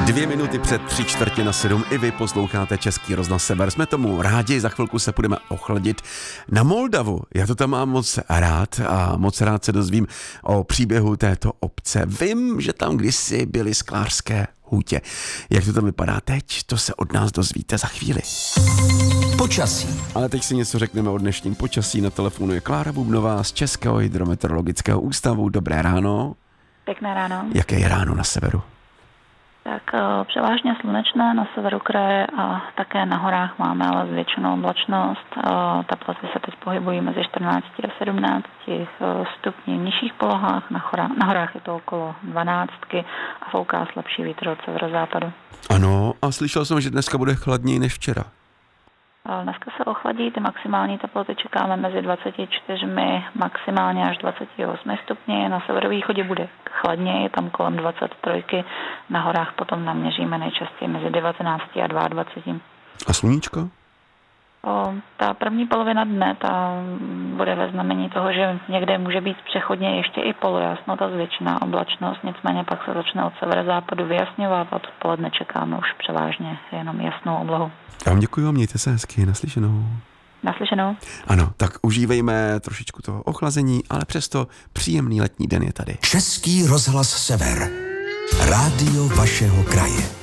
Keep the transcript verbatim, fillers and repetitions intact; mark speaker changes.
Speaker 1: Dvě minuty před tři čtvrtě na sedm i vy posloucháte Český rozhlas Sever. Jsme tomu rádi, za chvilku se budeme ochladit na Moldavu. Já to tam mám moc rád a moc rád se dozvím o příběhu této obce. Vím, že tam kdysi byly sklářské hutě. Jak to tam vypadá teď, to se od nás dozvíte za chvíli.
Speaker 2: Počasí.
Speaker 1: Ale teď si něco řekneme o dnešním počasí. Na telefonu je Klára Bubnová z Českého hydrometeorologického ústavu. Dobré ráno.
Speaker 3: Pěkné ráno.
Speaker 1: Jaké je ráno na severu?
Speaker 3: Tak převážně slunečné na severu kraje a také na horách máme ale zvětšenou oblačnost. Teploty se teď pohybují mezi čtrnácti a sedmnácti stupni v nižších polohách. Na horách, na horách je to okolo dvanáctky a fouká slabší vítr od severozápadu.
Speaker 1: Ano, a slyšel jsem, že dneska bude chladněji než včera.
Speaker 3: Dneska se ochladí, ty maximální teploty čekáme mezi dvaceti čtyřmi, maximálně až dvaceti osmi stupni. Na severovýchodě bude chladněji, tam kolem dvacet tři, na horách potom naměříme nejčastěji mezi devatenácti a dvaceti dvěma.
Speaker 1: A sluníčko?
Speaker 3: O, ta první polovina dne ta bude ve znamení toho, že někde může být přechodně ještě i polojasnota, zvětšená oblačnost, nicméně pak se začne od severozápadu vyjasňovat a odpoledne čekáme už převážně jenom jasnou oblohu.
Speaker 1: Já vám děkuji a mějte se hezky, naslyšenou.
Speaker 3: Naslyšenou.
Speaker 1: Ano, tak užívejme trošičku toho ochlazení, ale přesto příjemný letní den je tady.
Speaker 2: Český rozhlas Sever. Rádio vašeho kraje.